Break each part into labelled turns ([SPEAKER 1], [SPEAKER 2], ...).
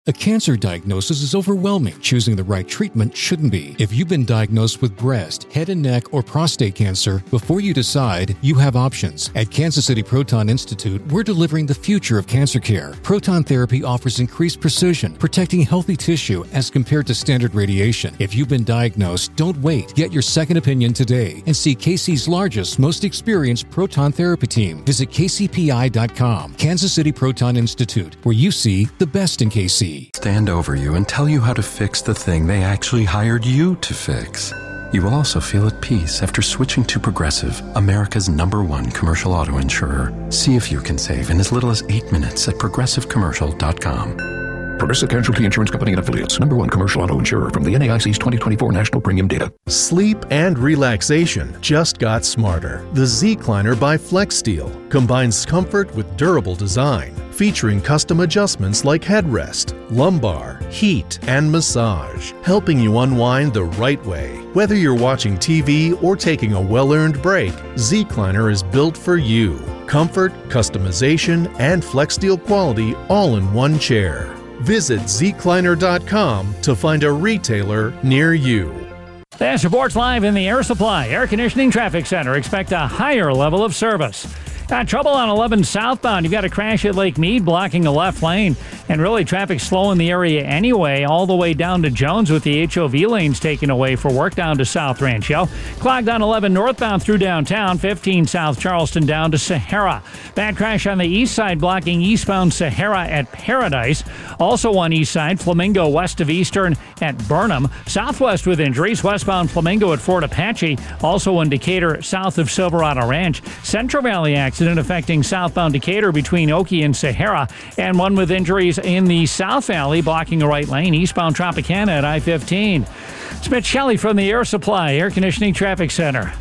[SPEAKER 1] A cancer diagnosis is overwhelming. Choosing the right treatment shouldn't be. If you've been diagnosed with breast, head and neck, or prostate cancer, before you decide, you have options. At Kansas City Proton Institute, we're delivering the future of cancer care. Proton therapy offers increased precision, protecting healthy tissue as compared to standard radiation. If you've been diagnosed, don't wait. Get your second opinion today and see KC's largest, most experienced proton therapy team. Visit kcpi.com. Kansas City Proton Institute, where you see the best in KC.
[SPEAKER 2] Stand over you and tell you how to fix the thing they actually hired you to fix. You will also feel at peace after switching to Progressive, America's #1 commercial auto insurer. See if you can save in as little as 8 minutes at progressivecommercial.com.
[SPEAKER 3] Progressive Casualty Insurance Company and Affiliates. #1 commercial auto insurer from the NAIC's 2024 National Premium Data.
[SPEAKER 4] Sleep and relaxation just got smarter. The Z-Cliner by FlexSteel combines comfort with durable design, featuring custom adjustments like headrest, lumbar, heat, and massage, helping you unwind the right way. Whether you're watching TV or taking a well-earned break, Z-Cliner is built for you. Comfort, customization, and FlexSteel quality all in one chair. Visit zcliner.com to find a retailer near you.
[SPEAKER 5] Dash reports live in the Air Supply Air Conditioning Traffic Center. Expect a higher level of service. Got trouble on 11 southbound. You've got a crash at Lake Mead blocking the left lane. And really, traffic slow in the area anyway, all the way down to Jones with the HOV lanes taken away for work down to South Rancho. Clogged on 11 northbound through downtown, 15 South Charleston down to Sahara. Bad crash on the east side blocking eastbound Sahara at Paradise. Also on east side, Flamingo west of Eastern at Burnham. Southwest with injuries, westbound Flamingo at Fort Apache. Also in Decatur south of Silverado Ranch. Central Valley accident affecting southbound Decatur between Oakey and Sahara. And one with injuries in the South Valley blocking a right lane, eastbound Tropicana at I-15. It's Mitch Shelley from the Air Supply Air Conditioning Traffic Center.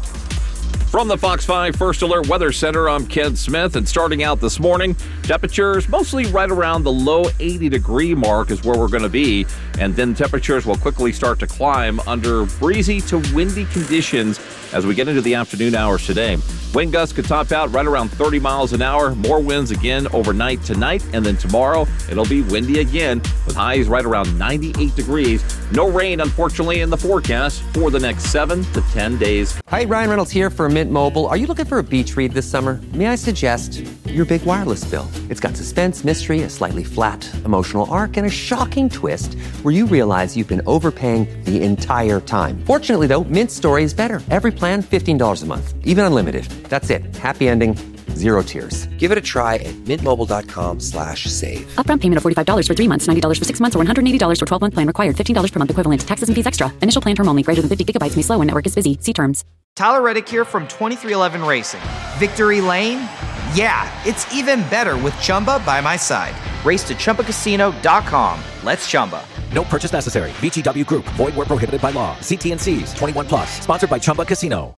[SPEAKER 6] From the Fox 5 First Alert Weather Center, I'm Ken Smith, and starting out this morning, temperatures mostly right around the low 80-degree mark is where we're going to be, and then temperatures will quickly start to climb under breezy to windy conditions as we get into the afternoon hours today. Wind gusts could top out right around 30 miles an hour. More winds again overnight tonight, and then tomorrow it'll be windy again with highs right around 98 degrees. No rain, unfortunately, in the forecast for the next 7 to 10 days.
[SPEAKER 7] Hi, Ryan Reynolds here for Mint Mobile. Are you looking for a beach read this summer? May I suggest your big wireless bill? It's got suspense, mystery, a slightly flat emotional arc, and a shocking twist where you realize you've been overpaying the entire time. Fortunately, though, Mint's story is better. Every plan, $15 a month, even unlimited. That's it. Happy ending. Zero tears. Give it a try at mintmobile.com/save.
[SPEAKER 8] Upfront payment of $45 for 3 months, $90 for 6 months, or $180 for 12-month plan required. $15 per month equivalent. Taxes and fees extra. Initial plan term only. Greater than 50 gigabytes may slow when network is busy. See terms.
[SPEAKER 9] Tyler Reddick here from 2311 Racing. Victory Lane? Yeah, it's even better with Chumba by my side. Race to ChumbaCasino.com. Let's Chumba.
[SPEAKER 10] No purchase necessary. VGW Group. Void where prohibited by law. See T&Cs. 21 plus. Sponsored by Chumba Casino.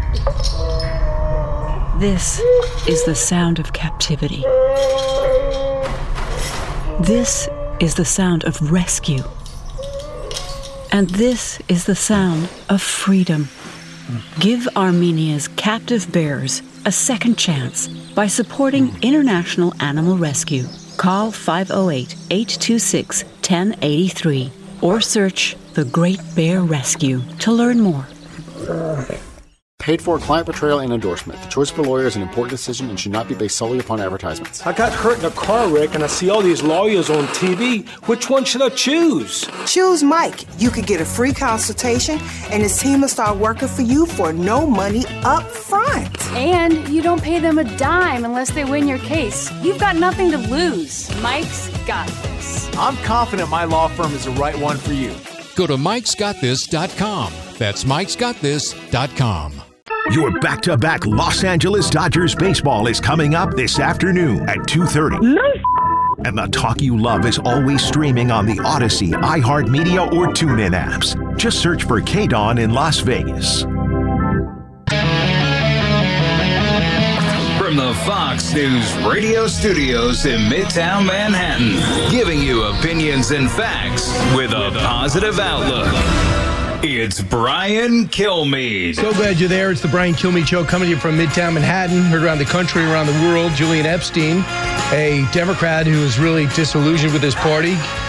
[SPEAKER 11] This is the sound of captivity. This is the sound of rescue. And this is the sound of freedom. Give Armenia's captive bears a second chance by supporting International Animal Rescue. Call 508-826-1083 or search The Great Bear Rescue to learn more.
[SPEAKER 12] Paid for client portrayal and endorsement. The choice of a lawyer is an important decision and should not be based solely upon advertisements.
[SPEAKER 13] I got hurt in a car wreck and I see all these lawyers on TV. Which one should I choose?
[SPEAKER 14] Choose Mike. You could get a free consultation and his team will start working for you for no money up front.
[SPEAKER 15] And you don't pay them a dime unless they win your case. You've got nothing to lose. Mike's got this.
[SPEAKER 16] I'm confident my law firm is the right one for you.
[SPEAKER 1] Go to mikesgotthis.com. That's mikesgotthis.com.
[SPEAKER 17] Your back-to-back Los Angeles Dodgers baseball is coming up this afternoon at 2:30. And the talk you love is always streaming on the Odyssey, iHeartMedia, or TuneIn apps. Just search for KDAWN in Las Vegas.
[SPEAKER 18] From the Fox News radio studios in Midtown Manhattan, giving you opinions and facts with a positive outlook. It's Brian Kilmeade.
[SPEAKER 19] So glad you're there. It's the Brian Kilmeade Show coming to you from Midtown Manhattan. Heard around the country, around the world. Julian Epstein a Democrat who is really disillusioned with his party